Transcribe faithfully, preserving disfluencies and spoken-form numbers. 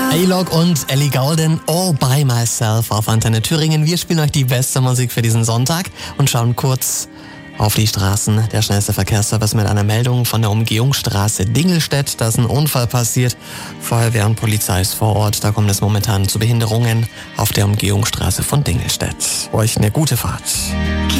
A-Log und Ellie Goulding, All By Myself auf Antenne Thüringen. Wir spielen euch die beste Musik für diesen Sonntag und schauen kurz auf die Straßen. Der schnellste Verkehrsservice mit einer Meldung von der Umgehungsstraße Dingelstedt. Da ist ein Unfall passiert. Feuerwehr und Polizei ist vor Ort. Da kommt es momentan zu Behinderungen auf der Umgehungsstraße von Dingelstedt. Euch eine gute Fahrt.